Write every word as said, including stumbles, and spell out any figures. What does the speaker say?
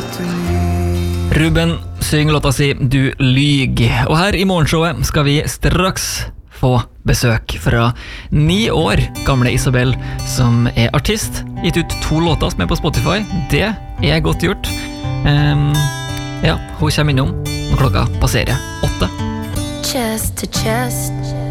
Ruben synger låta si Du lyg. Og her i morgenshowet skal vi straks få besøk fra ni år gamle Isabel, som er artist, gitt ut to låter som er på Spotify. Det er godt gjort. Um, ja, hun kommer innom når klokka passerer åtte. Chest to chest,